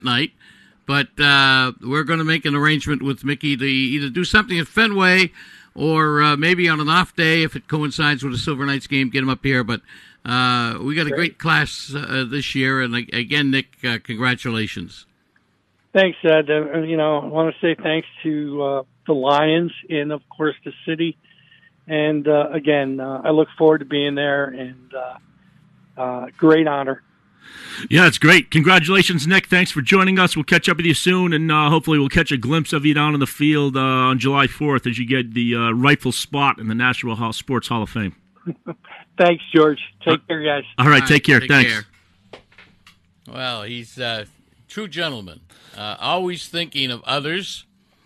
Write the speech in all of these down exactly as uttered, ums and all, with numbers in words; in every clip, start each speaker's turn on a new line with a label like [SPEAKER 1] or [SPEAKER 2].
[SPEAKER 1] night. But uh, we're going to make an arrangement with Mickey to either do something at Fenway or uh, maybe on an off day if it coincides with a Silver Knights game, get him up here. But uh, we got a great class uh, this year. And again, Nick, uh, congratulations.
[SPEAKER 2] Thanks, Ed. Uh, you know, I want to say thanks to uh, the Lions and, of course, the city. And, uh, again, uh, I look forward to being there, and uh, uh, great honor.
[SPEAKER 3] Yeah, it's great. Congratulations, Nick. Thanks for joining us. We'll catch up with you soon, and uh, hopefully we'll catch a glimpse of you down in the field uh, on July fourth as you get the uh, rightful spot in the Nashville Hall, Sports Hall of Fame.
[SPEAKER 2] Thanks, George. Take uh, care, guys.
[SPEAKER 3] All right, All right take care.
[SPEAKER 1] Take
[SPEAKER 3] Thanks.
[SPEAKER 1] Care. Well, he's a true gentleman, uh, always thinking of others.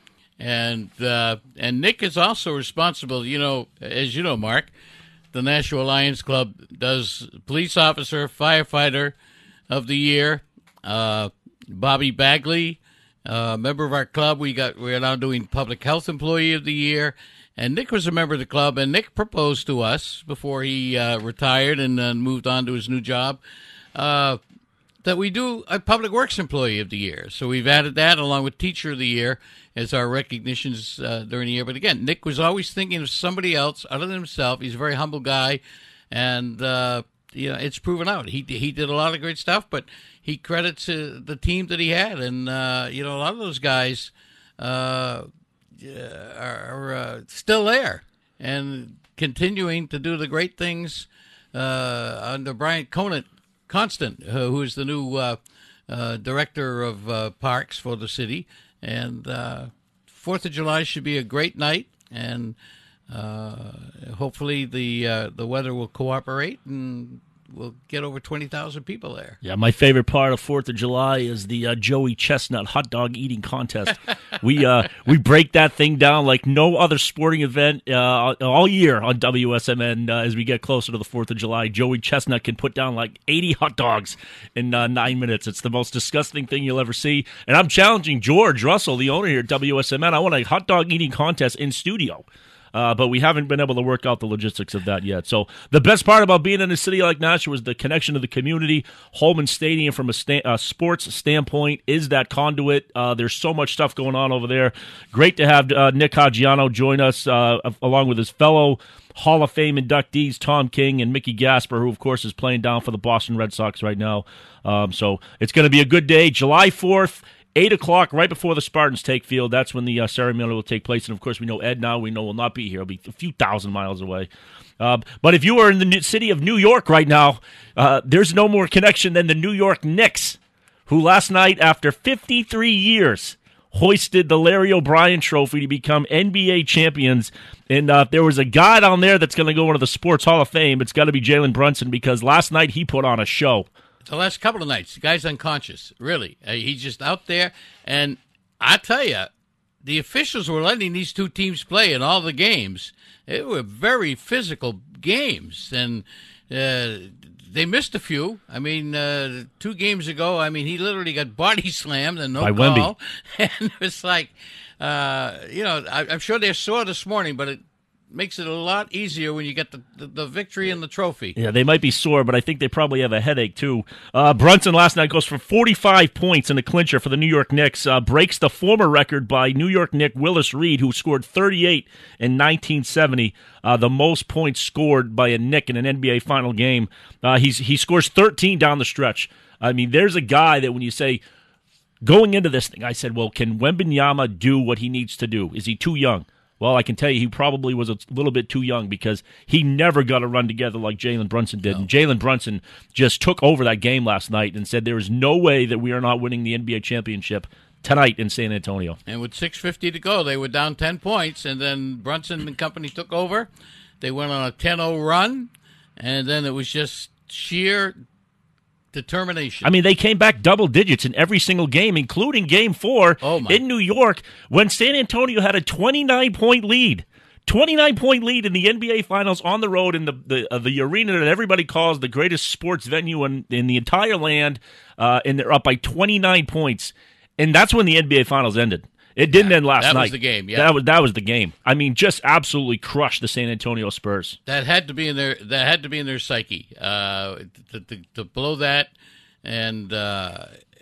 [SPEAKER 1] And uh, and Nick is also responsible, you know, as you know, Mark, the Nashua Lions Club does police officer, firefighter of the year. Uh, Bobby Bagley, uh, member of our club. We got we're now doing public health employee of the year. And Nick was a member of the club, and Nick proposed to us before he uh, retired and uh, moved on to his new job uh, that we do a public works employee of the year. So we've added that along with teacher of the year as our recognitions uh, during the year. But again, Nick was always thinking of somebody else other than himself. He's a very humble guy, and uh, you know, it's proven out. He he did a lot of great stuff, but he credits uh, the team that he had, and uh, you know, a lot of those guys uh, are, are uh, still there and continuing to do the great things uh, under Brian Conant, Constant, uh, who is the new uh, uh, director of uh, parks for the city. And uh, Fourth of July should be a great night, and uh, hopefully the uh, the weather will cooperate, and we'll get over twenty thousand people there.
[SPEAKER 3] Yeah, my favorite part of Fourth of July is the uh, Joey Chestnut hot dog eating contest. we uh, we break that thing down like no other sporting event uh, all year on W S M N. Uh, as we get closer to the Fourth of July, Joey Chestnut can put down like eighty hot dogs in uh, nine minutes. It's the most disgusting thing you'll ever see. And I'm challenging George Russell, the owner here at W S M N. I want a hot dog eating contest in studio. Uh, but we haven't been able to work out the logistics of that yet. So the best part about being in a city like Nashua is the connection to the community. Holman Stadium, from a sta- uh, sports standpoint, is that conduit. Uh, there's so much stuff going on over there. Great to have uh, Nick Caggiano join us, uh, along with his fellow Hall of Fame inductees, Tom King and Mickey Gasper, who, of course, is playing down for the Boston Red Sox right now. Um, so it's going to be a good day. July fourth. eight o'clock, right before the Spartans take field. That's when the uh, ceremony will take place. And, of course, we know Ed now. We know will not be here. He'll be a few thousand miles away. Uh, but if you are in the city of New York right now, uh, there's no more connection than the New York Knicks, who last night, after fifty-three years, hoisted the Larry O'Brien Trophy to become N B A champions. And uh, if there was a guy down there that's going to go into the Sports Hall of Fame, it's got to be Jalen Brunson, because last night he put on a show.
[SPEAKER 1] The last couple of nights, the guy's unconscious, really. Uh, he's just out there. And I tell you, the officials were letting these two teams play in all the games. They were very physical games. And uh, they missed a few. I mean, uh, two games ago, I mean, he literally got body slammed and no
[SPEAKER 3] By
[SPEAKER 1] call.
[SPEAKER 3] Wemby.
[SPEAKER 1] And it was like, uh, you know, I, I'm sure they're sore this morning, but it makes it a lot easier when you get the, the, the victory and the trophy.
[SPEAKER 3] Yeah, they might be sore, but I think they probably have a headache, too. Uh, Brunson last night goes for forty-five points in the clincher for the New York Knicks, uh, breaks the former record by New York Knick Willis Reed, who scored thirty-eight in nineteen seventy, uh, the most points scored by a Knick in an N B A final game. Uh, he's he scores thirteen down the stretch. I mean, there's a guy that when you say, going into this thing, I said, well, can Wembanyama do what he needs to do? Is he too young? Well, I can tell you he probably was a little bit too young, because he never got to run together like Jalen Brunson did. No. And Jalen Brunson just took over that game last night and said there is no way that we are not winning the N B A championship tonight in San Antonio.
[SPEAKER 1] And with six fifty to go, they were down ten points, and then Brunson and company took over. They went on a ten oh run, and then it was just sheer determination.
[SPEAKER 3] I mean, they came back double digits in every single game, including game four
[SPEAKER 1] oh
[SPEAKER 3] in New York, when San Antonio had a twenty-nine point lead. twenty-nine point lead in the N B A Finals on the road in the the, uh, the arena that everybody calls the greatest sports venue in, in the entire land, uh, and they're up by twenty-nine points. And that's when the N B A Finals ended. It didn't
[SPEAKER 1] yeah,
[SPEAKER 3] end last
[SPEAKER 1] that
[SPEAKER 3] night.
[SPEAKER 1] That was the game, yeah.
[SPEAKER 3] That was that was the game. I mean, just absolutely crushed the San Antonio Spurs.
[SPEAKER 1] That had to be in their that had to be in their psyche. Uh, to, to, to blow that, and uh,